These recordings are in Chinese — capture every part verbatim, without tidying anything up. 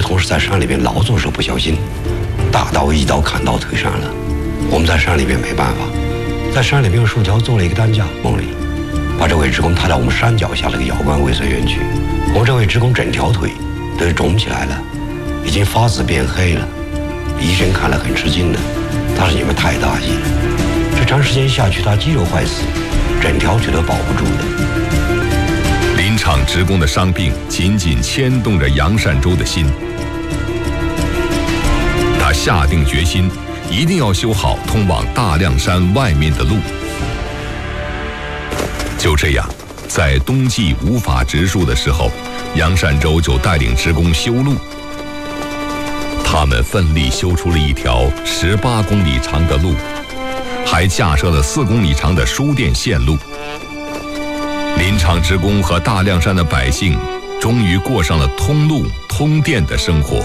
同事在山里边劳作时候不小心，大刀一刀砍到腿上了。我们在山里边没办法，在山里边用树条做了一个担架，梦里把这位职工抬到我们山脚下的一个遥观卫生园区。我们这位职工整条腿都肿起来了，已经发紫变黑了。医生看了很吃惊的，他说你们太大意了，这长时间下去他肌肉坏死，整条腿都保不住的。 林场职工的伤病紧紧牵动着杨善洲的心，他下定决心一定要修好通往大凉山外面的路。就这样，在冬季无法植树的时候，杨善洲就带领职工修路。他们奋力修出了一条十八公里长的路，还架设了四公里长的输电线路。林场职工和大凉山的百姓终于过上了通路通电的生活。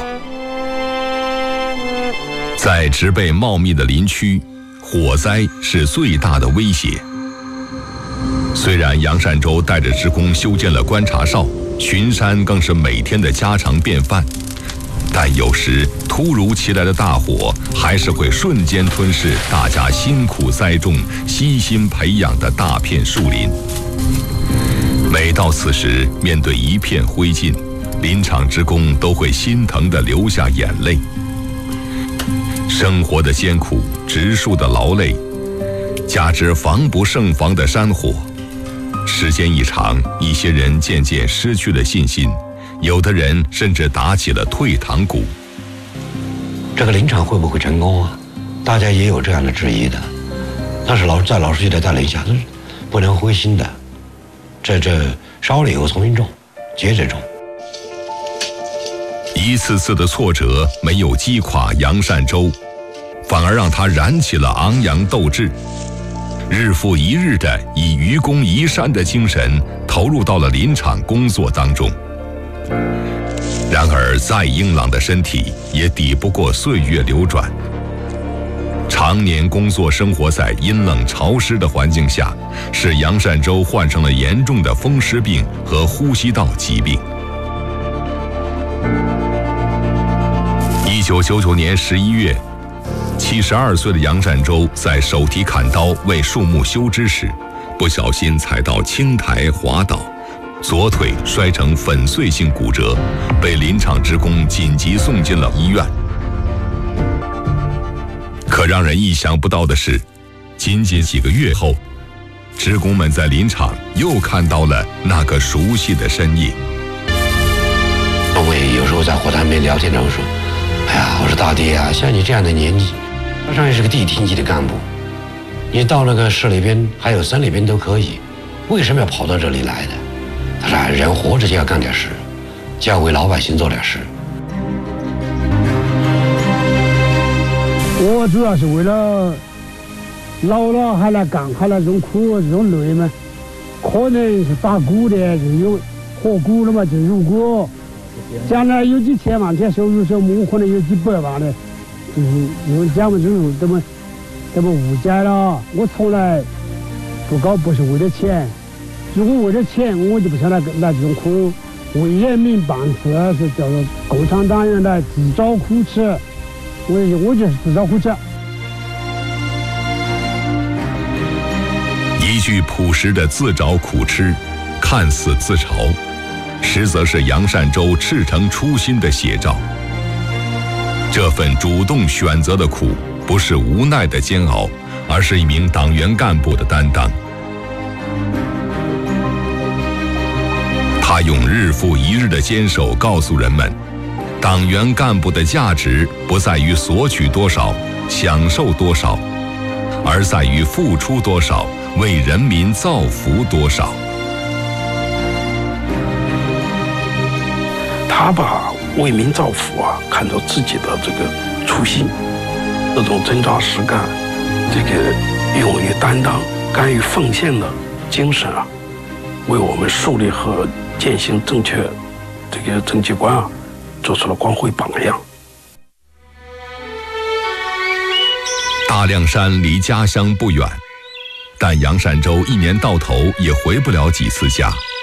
在植被茂密的林区，火灾是最大的威胁。虽然杨善洲带着职工修建了观察哨，巡山更是每天的家常便饭，但有时突如其来的大火还是会瞬间吞噬大家辛苦栽种、悉心培养的大片树林。每到此时，面对一片灰烬，林场职工都会心疼地流下眼泪。生活的艰苦，植树的劳累，加之防不胜防的山火，时间一长，一些人渐渐失去了信心，有的人甚至打起了退堂鼓。 这个林场会不会成功啊？大家也有这样的质疑的。但是老在老书记的带领下，不能灰心的。这这烧了以后重新种，接着种。 一次次的挫折没有击垮杨善洲，反而让他燃起了昂扬斗志，日复一日的以愚公移山的精神投入到了林场工作当中。然而再英朗的身体也抵不过岁月流转，常年工作生活在阴冷潮湿的环境下，使杨善洲患上了严重的风湿病和呼吸道疾病。一九九九年十一月，七十二岁的杨善洲在手提砍刀为树木修枝时，不小心踩到青苔滑倒，左腿摔成粉碎性骨折，被林场职工紧急送进了医院。可让人意想不到的是，仅仅几个月后，职工们在林场又看到了那个熟悉的身影。 我也有时候在火塘边聊天的时候说，哎呀，我说大爹啊，像你这样的年纪，马上也是个地厅级的干部，你到那个市里边还有省里边都可以，为什么要跑到这里来的？他说，人活着就要干点事，就要为老百姓做点事。 我主要是为了老了还来干，还来种苦种累嘛，可能是打鼓的就有活鼓了嘛，就如果将来有几千万钱收入时候，我可能有几百万的，就是因为这么就这么这么误解了。我从来不搞不是为了钱，如果为了钱，我就不想来来这种苦。为人民办事是叫做共产党员来自找苦吃，我我就是自找苦吃。 一句朴实的自找苦吃，看似自嘲，实则是杨善洲赤诚初心的写照。这份主动选择的苦，不是无奈的煎熬，而是一名党员干部的担当。他用日复一日的坚守告诉人们，党员干部的价值不在于索取多少、享受多少，而在于付出多少，为人民造福多少。 他把为民造福啊看作自己的这个初心，这种真扎实干、这个勇于担当、甘于奉献的精神啊，为我们树立和践行正确这个政绩观啊，做出了光辉榜样。 大凉山离家乡不远，但杨善洲一年到头也回不了几次家。